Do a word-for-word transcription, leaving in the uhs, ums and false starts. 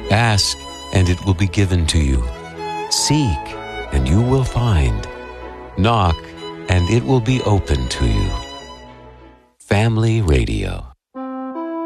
Ask, and it will be given to you. Seek, and you will find. Knock, and it will be open to you. Family Radio.